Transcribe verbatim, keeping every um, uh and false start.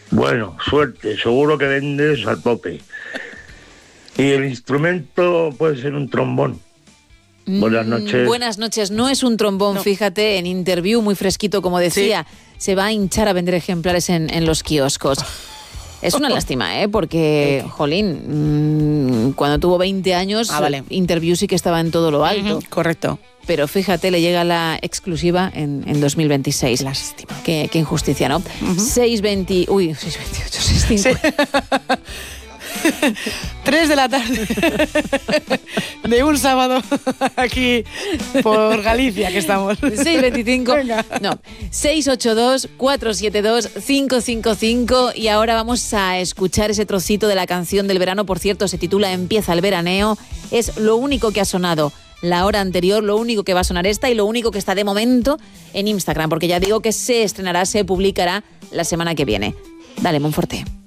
Bueno, suerte, seguro que vendes al tope. Y el instrumento puede ser un trombón. Buenas noches. Mm, buenas noches. No es un trombón, no. Fíjate, en Interview, muy fresquito, como decía. Sí. Se va a hinchar a vender ejemplares en, en los kioscos. Es una lástima, ¿eh? Porque, jolín, mmm, cuando tuvo veinte años, ah, vale. Interview sí que estaba en todo lo alto. Uh-huh, correcto. Pero fíjate, le llega la exclusiva en, en dos mil veintiséis. Lástima. Qué, qué injusticia, ¿no? Uh-huh. seis veinte... Uy, seis veintiocho, seis cincuenta. Sí. tres de la tarde de un sábado aquí por Galicia que estamos. seis veinticinco. Venga. No, seis ocho dos, cuatro siete dos, cinco cinco cinco. Y ahora vamos a escuchar ese trocito de la canción del verano. Por cierto, se titula Empieza el veraneo. Es lo único que ha sonado la hora anterior, lo único que va a sonar esta y lo único que está de momento en Instagram, porque ya digo que se estrenará, se publicará la semana que viene. Dale, Monforte.